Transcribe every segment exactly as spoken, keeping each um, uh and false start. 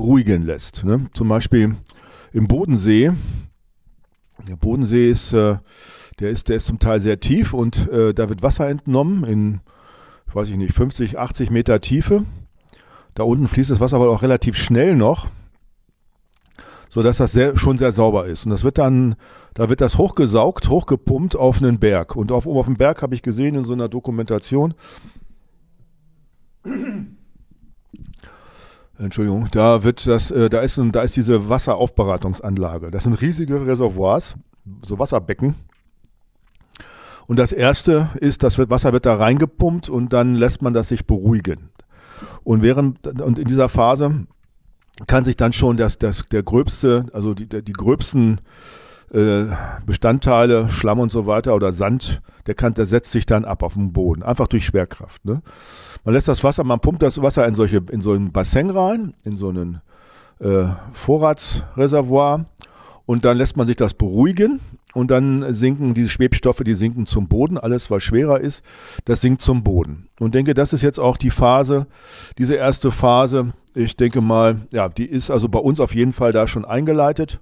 beruhigen lässt. Ne? Zum Beispiel im Bodensee. Der Bodensee ist, äh, der ist, der ist zum Teil sehr tief und äh, da wird Wasser entnommen in, ich weiß ich nicht, fünfzig, achtzig Meter Tiefe. Da unten fließt das Wasser aber auch relativ schnell noch, sodass das sehr, schon sehr sauber ist. Und das wird dann, da wird das hochgesaugt, hochgepumpt auf einen Berg. Und auf, oben auf dem Berg habe ich gesehen in so einer Dokumentation, Entschuldigung, da wird das, äh, da ist, da ist diese Wasseraufbereitungsanlage. Das sind riesige Reservoirs, so Wasserbecken. Und das erste ist, das Wasser wird da reingepumpt und dann lässt man das sich beruhigen. Und während, und in dieser Phase kann sich dann schon das, das, der gröbste, also die, die gröbsten äh, Bestandteile, Schlamm und so weiter oder Sand, der, kann, der setzt sich dann ab auf den Boden, einfach durch Schwerkraft. Ne? Man lässt das Wasser, man pumpt das Wasser in, solche, in so ein Bassin rein, in so einen äh, Vorratsreservoir und dann lässt man sich das beruhigen und dann sinken diese Schwebstoffe, die sinken zum Boden, alles was schwerer ist, das sinkt zum Boden. Und denke, das ist jetzt auch die Phase, diese erste Phase, ich denke mal, ja, die ist also bei uns auf jeden Fall da schon eingeleitet.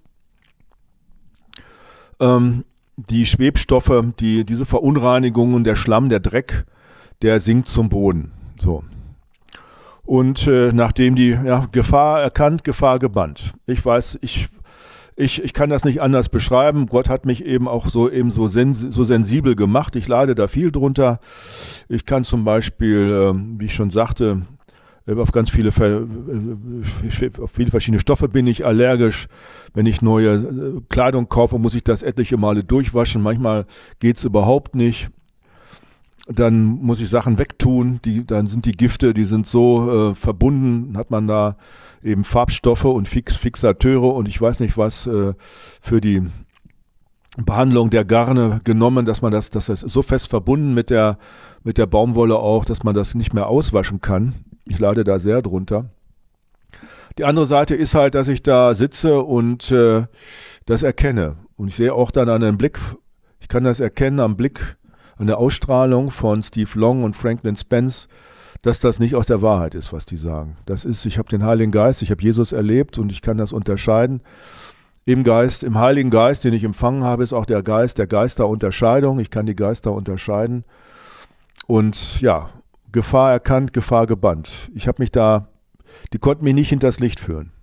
Ähm, die Schwebstoffe, die, diese Verunreinigungen, der Schlamm, der Dreck, der sinkt zum Boden. So. Und äh, nachdem die ja, Gefahr erkannt, Gefahr gebannt. Ich weiß, ich, ich, ich kann das nicht anders beschreiben. Gott hat mich eben auch so, eben so, sens- so sensibel gemacht. Ich leide da viel drunter. Ich kann zum Beispiel, äh, wie ich schon sagte, auf ganz viele, auf viele verschiedene Stoffe bin ich allergisch. Wenn ich neue Kleidung kaufe, muss ich das etliche Male durchwaschen. Manchmal geht es überhaupt nicht. Dann muss ich Sachen wegtun. Die, dann sind die Gifte, die sind so äh, verbunden, hat man da eben Farbstoffe und Fix, Fixateure und ich weiß nicht was äh, für die Behandlung der Garne genommen, dass man das, dass das so fest verbunden mit der, mit der Baumwolle auch, dass man das nicht mehr auswaschen kann. Ich leide da sehr drunter. Die andere Seite ist halt, dass ich da sitze und äh, das erkenne. Und ich sehe auch dann an einem Blick, ich kann das erkennen am Blick, an der Ausstrahlung von Steve Long und Franklin Spence, dass das nicht aus der Wahrheit ist, was die sagen. Das ist, ich habe den Heiligen Geist, ich habe Jesus erlebt und ich kann das unterscheiden. Im Geist, im Heiligen Geist, den ich empfangen habe, ist auch der Geist der Geisterunterscheidung. Ich kann die Geister unterscheiden. Und ja, Gefahr erkannt, Gefahr gebannt. Ich habe mich da, die konnten mich nicht hinters Licht führen.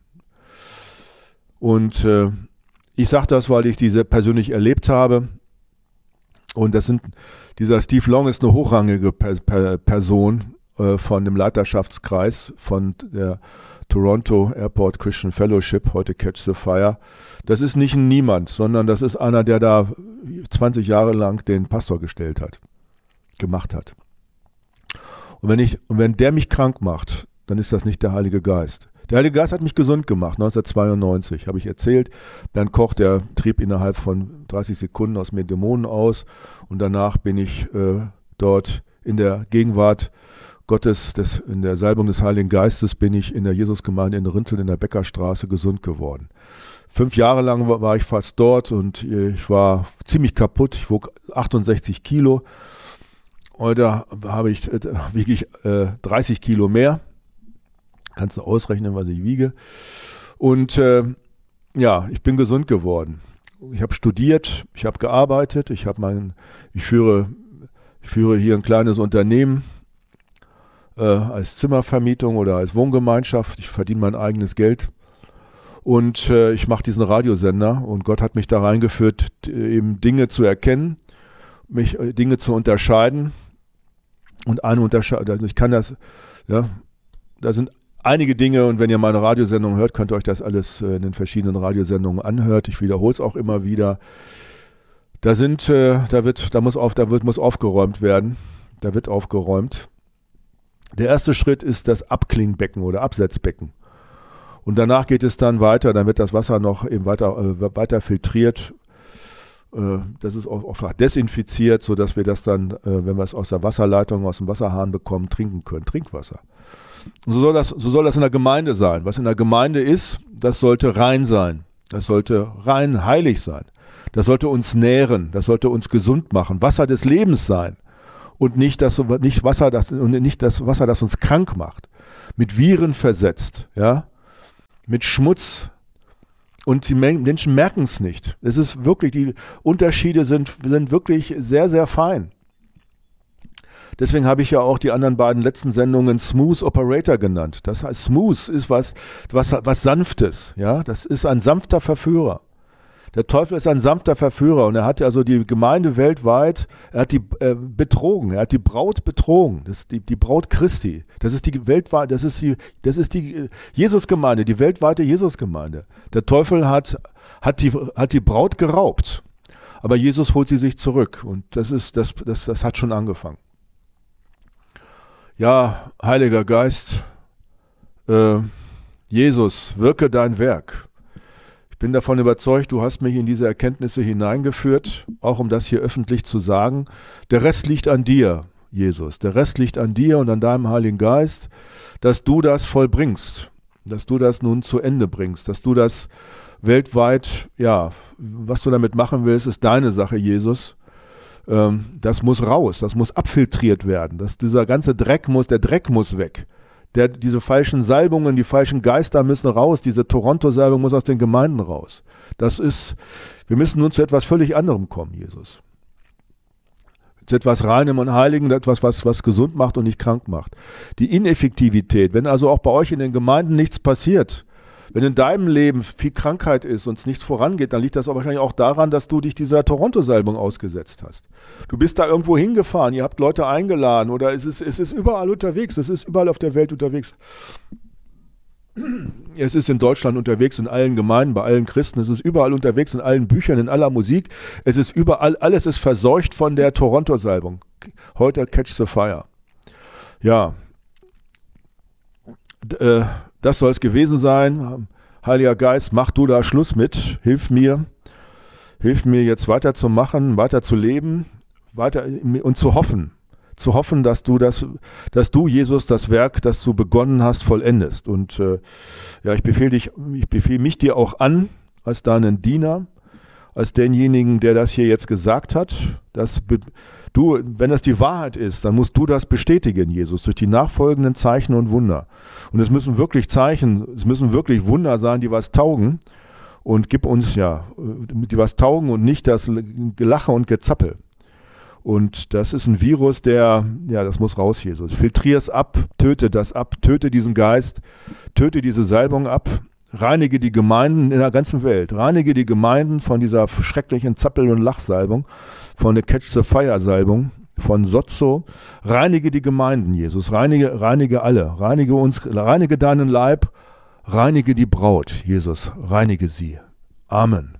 Und äh, ich sage das, weil ich diese persönlich erlebt habe. Und das sind, dieser Steve Long ist eine hochrangige per, per, Person äh, von dem Leiterschaftskreis von der Toronto Airport Christian Fellowship, heute Catch the Fire. Das ist nicht ein Niemand, sondern das ist einer, der da zwanzig Jahre lang den Pastor gestellt hat, gemacht hat. Und wenn ich, und wenn der mich krank macht, dann ist das nicht der Heilige Geist. Der Heilige Geist hat mich gesund gemacht, neunzehnhundertzweiundneunzig, habe ich erzählt. Bernd Koch, der trieb innerhalb von dreißig Sekunden aus mir Dämonen aus und danach bin ich äh, dort in der Gegenwart Gottes, des, in der Salbung des Heiligen Geistes, bin ich in der Jesusgemeinde in Rinteln in der Beckerstraße gesund geworden. Fünf Jahre lang war, war ich fast dort und ich war ziemlich kaputt. Ich wog achtundsechzig Kilo. Heute habe ich, äh, wiege ich äh, dreißig Kilo mehr. Kannst du ausrechnen, was ich wiege. Und äh, ja, ich bin gesund geworden. Ich habe studiert, ich habe gearbeitet, ich habe mein, ich führe, ich führe hier ein kleines Unternehmen äh, als Zimmervermietung oder als Wohngemeinschaft. Ich verdiene mein eigenes Geld und äh, ich mache diesen Radiosender und Gott hat mich da reingeführt, eben Dinge zu erkennen, mich äh, Dinge zu unterscheiden und eine Unterscheidung. Also ich kann das, ja, da sind einige Dinge und wenn ihr meine Radiosendung hört, könnt ihr euch das alles in den verschiedenen Radiosendungen anhört. Ich wiederhole es auch immer wieder. Da sind, äh, da wird, da muss auf, da wird, muss aufgeräumt werden. Da wird aufgeräumt. Der erste Schritt ist das Abklingbecken oder Absetzbecken. Und danach geht es dann weiter. Dann wird das Wasser noch eben weiter, äh, weiter filtriert. Äh, das ist auch, auch desinfiziert, sodass wir das dann, äh, wenn wir es aus der Wasserleitung, aus dem Wasserhahn bekommen, trinken können. Trinkwasser. Und so soll das, so soll das in der Gemeinde sein. Was in der Gemeinde ist, das sollte rein sein. Das sollte rein heilig sein. Das sollte uns nähren. Das sollte uns gesund machen. Wasser des Lebens sein. Und nicht das, nicht Wasser, das, und nicht das Wasser, das uns krank macht. Mit Viren versetzt. Ja? mit Schmutz. Und die Menschen merken es nicht. Es ist wirklich, die Unterschiede sind, sind wirklich sehr, sehr fein. Deswegen habe ich ja auch die anderen beiden letzten Sendungen Smooth Operator genannt. Das heißt, Smooth ist was, was, was Sanftes. Ja? Das ist ein sanfter Verführer. Der Teufel ist ein sanfter Verführer und er hat also die Gemeinde weltweit, er hat die äh, betrogen, er hat die Braut betrogen, das ist die, die Braut Christi. Das ist die weltweit, das ist die, das ist die äh, Jesusgemeinde, die weltweite Jesusgemeinde. Der Teufel hat, hat, die, hat die Braut geraubt, aber Jesus holt sie sich zurück und das ist, das, das, das hat schon angefangen. Ja, Heiliger Geist, äh, Jesus, wirke dein Werk. Ich bin davon überzeugt, du hast mich in diese Erkenntnisse hineingeführt, auch um das hier öffentlich zu sagen. Der Rest liegt an dir, Jesus. Der Rest liegt an dir und an deinem Heiligen Geist, dass du das vollbringst, dass du das nun zu Ende bringst, dass du das weltweit, ja, was du damit machen willst, ist deine Sache, Jesus. Ähm, das muss raus, das muss abfiltriert werden. Das, dieser ganze Dreck muss, der Dreck muss weg. Der, diese falschen Salbungen, die falschen Geister müssen raus, diese Toronto-Salbung muss aus den Gemeinden raus. Das ist, wir müssen nun zu etwas völlig anderem kommen, Jesus. Zu etwas Reinem und Heiligen, etwas, was, was gesund macht und nicht krank macht. Die Ineffektivität, wenn also auch bei euch in den Gemeinden nichts passiert, wenn in deinem Leben viel Krankheit ist und es nichts vorangeht, dann liegt das auch wahrscheinlich auch daran, dass du dich dieser Toronto-Salbung ausgesetzt hast. Du bist da irgendwo hingefahren, ihr habt Leute eingeladen oder es ist, es ist überall unterwegs, es ist überall auf der Welt unterwegs. Es ist in Deutschland unterwegs, in allen Gemeinden, bei allen Christen, es ist überall unterwegs, in allen Büchern, in aller Musik. Es ist überall, alles ist verseucht von der Toronto-Salbung. Heute Catch the Fire. Ja, D- äh, das soll es gewesen sein. Heiliger Geist, mach du da Schluss mit. Hilf mir. Hilf mir jetzt weiterzumachen, weiter zu leben, weiter und zu hoffen. Zu hoffen, dass du das, dass du, Jesus, das Werk, das du begonnen hast, vollendest. Und äh, ja, ich befehle dich, ich befehle mich dir auch an, als deinen Diener, als denjenigen, der das hier jetzt gesagt hat, dass be- du, wenn das die Wahrheit ist, dann musst du das bestätigen, Jesus, durch die nachfolgenden Zeichen und Wunder. Und es müssen wirklich Zeichen, es müssen wirklich Wunder sein, die was taugen. Und gib uns, ja, die was taugen und nicht das Gelache und Gezappel. Und das ist ein Virus, der, ja, das muss raus, Jesus. Filtrier es ab, töte das ab, töte diesen Geist, töte diese Salbung ab. Reinige die Gemeinden in der ganzen Welt. Reinige die Gemeinden von dieser schrecklichen Zappel- und Lachsalbung, von der Catch the Fire-Salbung, von Sozzo. Reinige die Gemeinden, Jesus. Reinige, reinige alle. Reinige uns, reinige deinen Leib. Reinige die Braut, Jesus. Reinige sie. Amen.